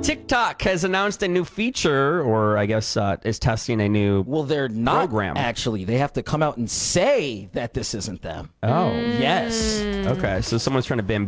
TikTok has announced a new feature, or I guess is testing a new Well, they're not program. actually. They have to come out and say that this isn't them. Oh. Yes. Okay, so someone's trying to